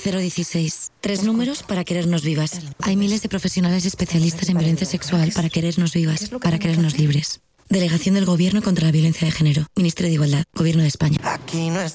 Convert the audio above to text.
016. 3 números para querernos vivas. Hay miles de profesionales especialistas en violencia sexual para querernos vivas, para querernos libres. Delegación del Gobierno contra la Violencia de Género. Ministerio de Igualdad. Gobierno de España. Aquí no es